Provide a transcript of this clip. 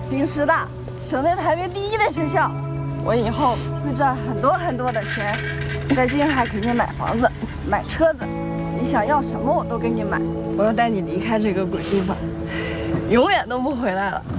京师大，省内排名第1的学校。我以后会赚很多很多的钱，在京海给你买房子、买车子，你想要什么我都给你买。我要带你离开这个鬼地方，永远都不回来了。